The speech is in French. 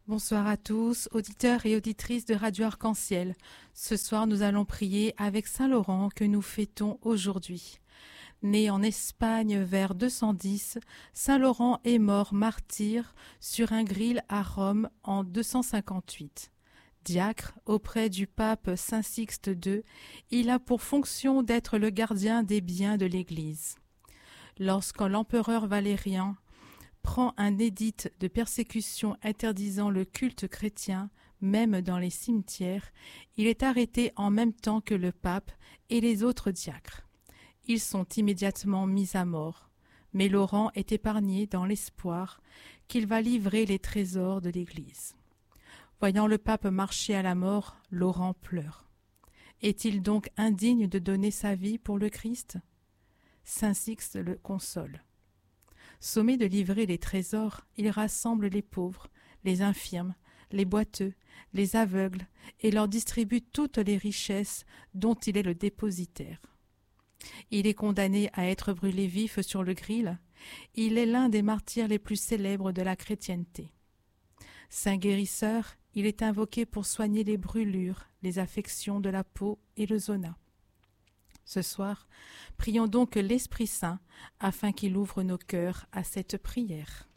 Bonsoir à tous, auditeurs et auditrices de Radio Arc-en-Ciel. Ce soir, nous allons prier avec Saint Laurent que nous fêtons aujourd'hui. Né en Espagne vers 210, Saint Laurent est mort martyr sur un gril à Rome en 258. Diacre auprès du pape Saint Sixte II, il a pour fonction d'être le gardien des biens de l'Église. Lorsque l'empereur Valérien prend un édit de persécution interdisant le culte chrétien, même dans les cimetières, il est arrêté en même temps que le pape et les autres diacres. Ils sont immédiatement mis à mort, mais Laurent est épargné dans l'espoir qu'il va livrer les trésors de l'Église. Voyant le pape marcher à la mort, Laurent pleure. Est-il donc indigne de donner sa vie pour le Christ ? Saint Sixte le console. Sommé de livrer les trésors, il rassemble les pauvres, les infirmes, les boiteux, les aveugles, et leur distribue toutes les richesses dont il est le dépositaire. Il est condamné à être brûlé vif sur le gril. Il est l'un des martyrs les plus célèbres de la chrétienté. Saint guérisseur, il est invoqué pour soigner les brûlures, les affections de la peau et le zona. Ce soir, prions donc l'Esprit Saint afin qu'il ouvre nos cœurs à cette prière.